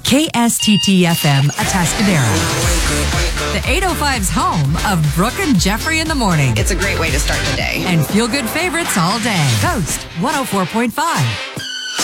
KSTT-FM Atascadero. The 805's home of Brooke and Jeffrey in the morning. It's a great way to start the day. And feel-good favorites all day. Coast 104.5.